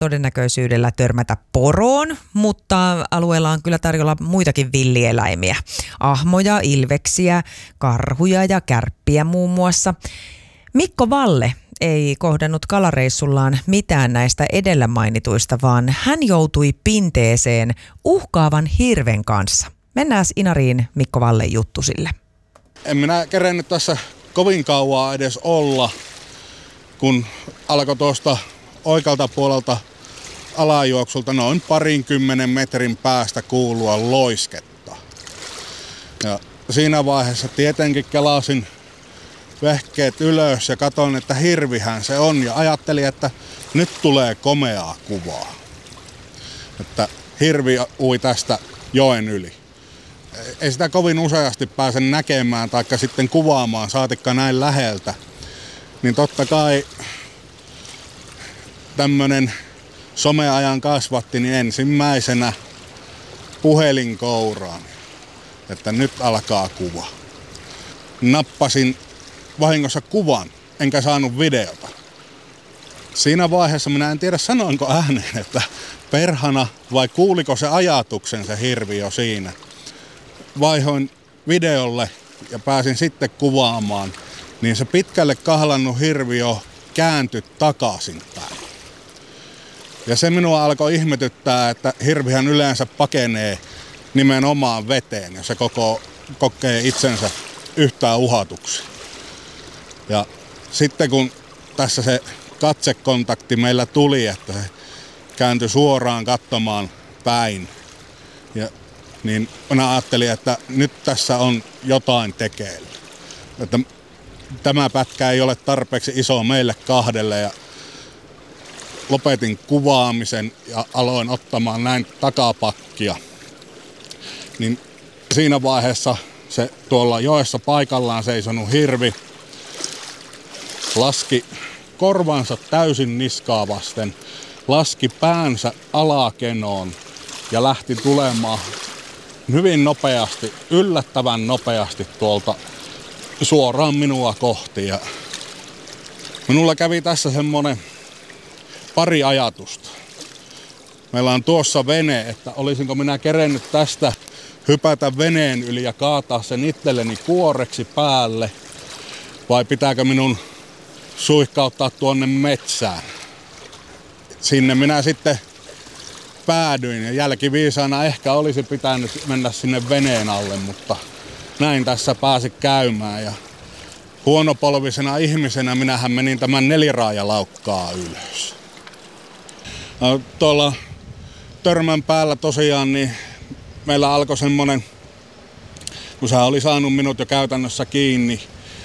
todennäköisyydellä törmätä poroon, mutta alueella on kyllä tarjolla muitakin villieläimiä. Ahmoja, ilveksiä, karhuja ja kärppiä muun muassa. Mikko Valle ei kohdannut kalareissullaan mitään näistä edellä mainituista, vaan hän joutui pinteeseen uhkaavan hirven kanssa. Mennään Inariin Mikko Vallen juttusille. En minä kerennyt tässä kovin kauaa edes olla, kun alkoi tuosta oikealta puolelta alajuoksulta noin 20 metrin päästä kuulua loisketta. Ja siinä vaiheessa tietenkin kelasin vehkeet ylös ja katsoin, että hirvihän se on, ja ajattelin, että nyt tulee komeaa kuvaa. Että hirvi ui tästä joen yli. Ei sitä kovin useasti pääse näkemään taikka sitten kuvaamaan, saatikka näin läheltä. Niin totta kai tämmönen someajan kasvatti, niin ensimmäisenä puhelin kouraan, että nyt alkaa kuva. Nappasin vahingossa kuvan, enkä saanut videota. Siinä vaiheessa minä en tiedä sanoinko ääneen, että perhana vai kuuliko se ajatuksen se hirvi jo siinä. Vaihoin videolle ja pääsin sitten kuvaamaan, niin se pitkälle kahlannut hirvi jo kääntyi takaisinpäin. Ja se minua alkoi ihmetyttää, että hirvihän yleensä pakenee nimenomaan veteen ja se kokee itsensä yhtään uhatuksi. Ja sitten kun tässä se katsekontakti meillä tuli, että se kääntyi suoraan katsomaan päin, niin minä ajattelin, että nyt tässä on jotain tekeillä. Että tämä pätkä ei ole tarpeeksi iso meille kahdelle, ja lopetin kuvaamisen ja aloin ottamaan näin takapakkia. Niin siinä vaiheessa se tuolla joessa paikallaan seisonut hirvi laski korvansa täysin niskaa vasten, laski päänsä alakenoon ja lähti tulemaan hyvin nopeasti, yllättävän nopeasti tuolta suoraan minua kohti. Ja minulla kävi tässä semmoinen pari ajatusta. Meillä on tuossa vene, että olisinko minä kerennyt tästä hypätä veneen yli ja kaataa sen itselleni kuoreksi päälle, vai pitääkö minun suihkauttaa tuonne metsään. Sinne minä sitten päädyin ja jälkiviisaana ehkä olisi pitänyt mennä sinne veneen alle, mutta näin tässä pääsi käymään. Ja huonopolvisena ihmisenä minähän menin tämän neliraajalaukkaa ylös. Tuolla törmän päällä tosiaan niin meillä alkoi semmonen, kun se oli saanut minut jo käytännössä kiinni,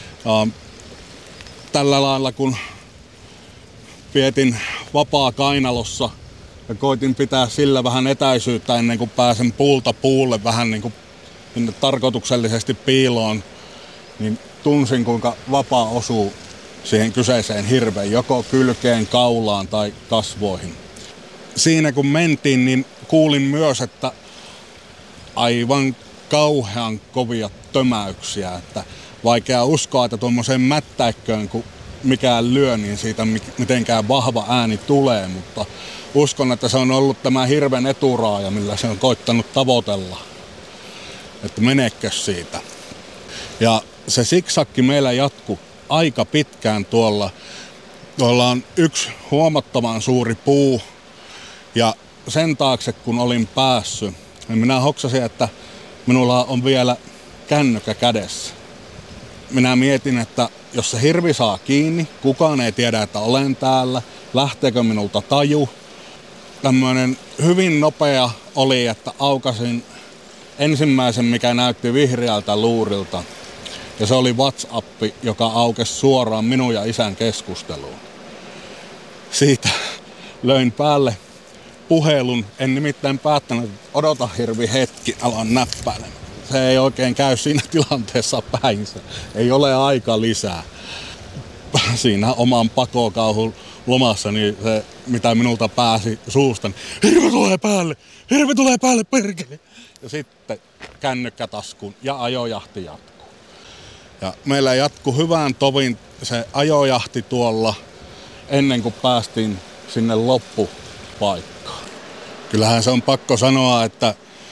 tällä lailla kun vietin vapaa kainalossa ja koitin pitää sillä vähän etäisyyttä ennen kuin pääsen puulta puulle vähän niin kuin tarkoituksellisesti piiloon, niin tunsin kuinka vapaa osuu siihen kyseiseen hirveen, joko kylkeen, kaulaan tai kasvoihin. Siinä kun mentiin, niin kuulin myös, että aivan kauhean kovia tömäyksiä, että vaikea uskoa, että tuommoiseen mättäikköön kun mikään lyö, niin siitä mitenkään vahva ääni tulee, mutta uskon, että se on ollut tämä hirven eturaaja, millä se on koittanut tavoitella, että meneekö siitä. Ja se siksakki meillä jatkui aika pitkään tuolla. Tuolla on yksi huomattavan suuri puu, ja sen taakse kun olin päässyt, niin minä hoksasin, että minulla on vielä kännykkä kädessä. Minä mietin, että jos se hirvi saa kiinni, kukaan ei tiedä, että olen täällä, lähteekö minulta taju. Tämmöinen hyvin nopea oli, että aukasin ensimmäisen, mikä näytti vihreältä luurilta. Ja se oli WhatsApp, joka aukesi suoraan minun ja isän keskusteluun. Siitä löin päälle puhelun. En nimittäin päättänyt, että odota hirvi hetki, alan näppäilemään. Se ei oikein käy siinä tilanteessa päinsä. Ei ole aika lisää. Siinä oman pakokauhun lomassa, niin se mitä minulta pääsi suusta, niin hirvi tulee päälle, perkele. Ja sitten kännykkä taskuun ja ajojahti jatkuu. Ja meillä jatkui hyvän tovin se ajojahti tuolla ennen kuin päästiin sinne paikkaa. Kyllähän se on pakko sanoa, että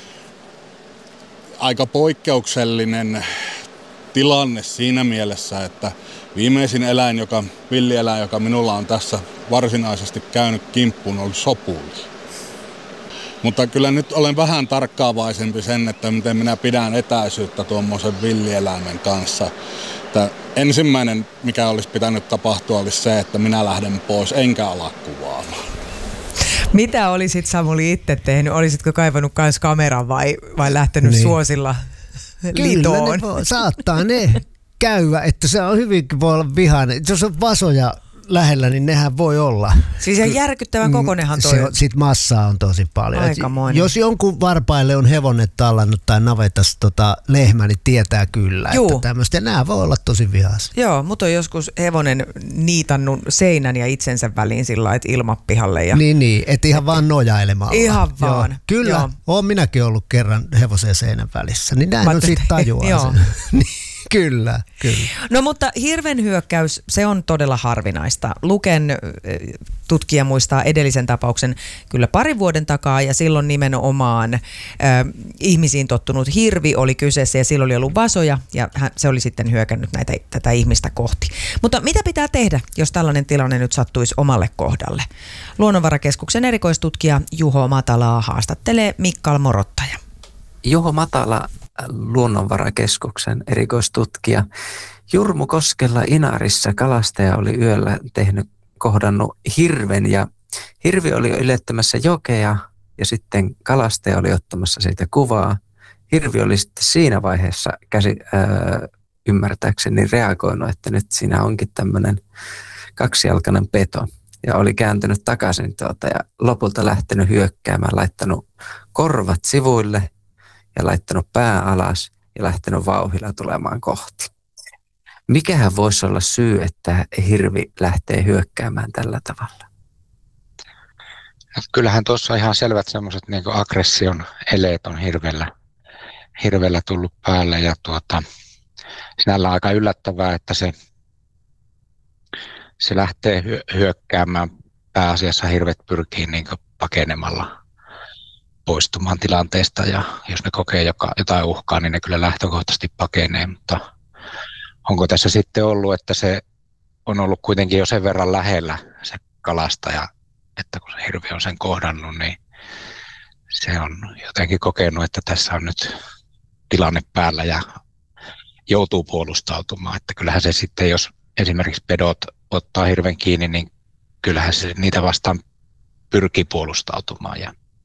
aika poikkeuksellinen tilanne siinä mielessä, että viimeisin villieläin, joka minulla on tässä varsinaisesti käynyt kimppuun, oli sopuli. Mutta kyllä nyt olen vähän tarkkaavaisempi sen, että miten minä pidän etäisyyttä tuommoisen villieläimen kanssa. Että ensimmäinen, mikä olisi pitänyt tapahtua, olisi se, että minä lähden pois enkä ala kuvaamaan. Mitä olisit, Samuli, itse tehnyt? Olisitko kaivannut myös kameran vai lähtenyt suosilla litoon? Kyllä saattaa ne käydä, että se on hyvinkin voi olla vihainen. Jos on vasoja lähellä, niin nehän voi olla. Siis ihan järkyttävän kokonenhan toi. Sitten massaa on tosi paljon. Jos jonkun varpaille on hevonen tallannut tai navetas lehmä, niin tietää kyllä, että tämmöistä. Nämä voi olla tosi vihaisia. Joo, mutta on joskus hevonen niitannut seinän ja itsensä väliin sillä lailla, että ilmapihalle. Ja niin, että ihan vaan nojailemalla. Ihan vaan. Joo, kyllä, olen minäkin ollut kerran hevosen seinän välissä, niin näin on sitten tajuaa sen. Kyllä. No mutta hirvenhyökkäys, se on todella harvinaista. Luken tutkija muistaa edellisen tapauksen kyllä 2 vuoden takaa ja silloin nimenomaan ihmisiin tottunut hirvi oli kyseessä ja silloin oli ollut vasoja ja se oli sitten hyökännyt tätä ihmistä kohti. Mutta mitä pitää tehdä, jos tällainen tilanne nyt sattuisi omalle kohdalle? Luonnonvarakeskuksen erikoistutkija Juho Matalaa haastattelee Mikkal Morottaja. Juho Matala, Luonnonvarakeskuksen erikoistutkija. Jurmukoskella Inarissa kalastaja oli yöllä kohdannut hirven ja hirvi oli ylettämässä jokea ja sitten kalastaja oli ottamassa siitä kuvaa. Hirvi oli sitten siinä vaiheessa ymmärtääkseni reagoinut, että nyt siinä onkin tämmöinen kaksijalkainen peto ja oli kääntynyt takaisin ja lopulta lähtenyt hyökkäämään, laittanut korvat sivuille ja laittanut pää alas ja lähtenyt vauhdilla tulemaan kohti. Mikähän voisi olla syy, että hirvi lähtee hyökkäämään tällä tavalla? Kyllähän tuossa on ihan selvät semmoiset niin kuin aggression eleet on hirvellä tullut päälle ja sinällä aika yllättävää, että se lähtee hyökkäämään. Pääasiassa hirvet pyrkii niin kuin pakenemalla poistumaan tilanteesta ja jos ne kokee jotain uhkaa, niin ne kyllä lähtökohtaisesti pakenee, mutta onko tässä sitten ollut, että se on ollut kuitenkin jo sen verran lähellä se kalastaja, että kun se hirvi on sen kohdannut, niin se on jotenkin kokenut, että tässä on nyt tilanne päällä ja joutuu puolustautumaan, että kyllähän se sitten, jos esimerkiksi pedot ottaa hirven kiinni, niin kyllähän se niitä vastaan pyrkii puolustautumaan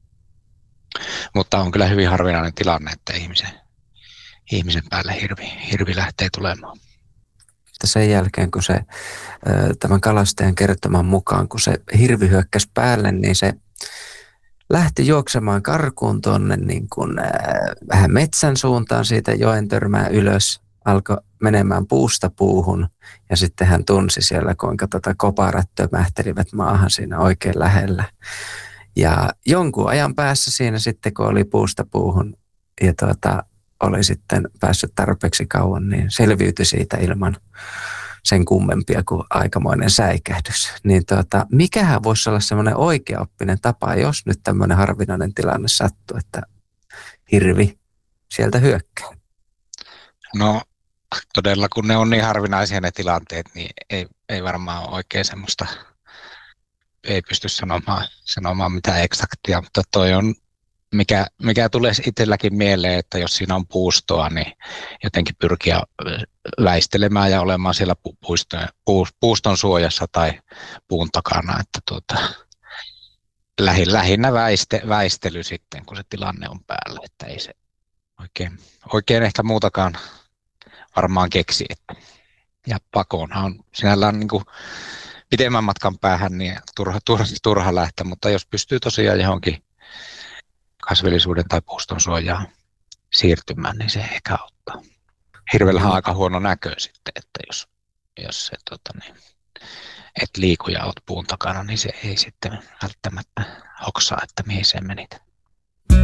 mutta on kyllä hyvin harvinainen tilanne, että ihmisen päälle hirvi lähtee tulemaan. Sen jälkeen, kun se tämän kalastajan kertoman mukaan, kun se hirvi hyökkäsi päälle, niin se lähti juoksemaan karkuun tuonne niin kuin, vähän metsän suuntaan siitä joen törmää ylös, alkoi menemään puusta puuhun ja sitten hän tunsi siellä, kuinka koparat tömähtelivät maahan siinä oikein lähellä. Ja jonkun ajan päässä siinä sitten, kun oli puusta puuhun ja oli sitten päässyt tarpeeksi kauan, niin selviytyi siitä ilman sen kummempia kuin aikamoinen säikähdys. Niin mikähän voisi olla semmoinen oikeaoppinen tapa, jos nyt tämmöinen harvinainen tilanne sattuu, että hirvi sieltä hyökkää? No todella, kun ne on niin harvinaisia ne tilanteet, niin ei varmaan ole oikein semmoista. Ei pysty sanomaan mitään eksaktia, mutta toi on, mikä tulee itselläkin mieleen, että jos siinä on puustoa, niin jotenkin pyrkiä väistelemään ja olemaan siellä puuston suojassa tai puun takana, että lähinnä väistely sitten, kun se tilanne on päällä, että ei se oikein ehkä muutakaan varmaan keksi. Ja pakoonhan on sinällään niin kuin pidemmän matkan päähän, niin turha lähteä, mutta jos pystyy tosiaan johonkin kasvillisuuden tai puuston suojaan siirtymään, niin se ehkä auttaa. Hirvellähän on aika huono näkö sitten, että jos se, et liiku ja oot puun takana, niin se ei sitten välttämättä hoksaa, että mihin se menit.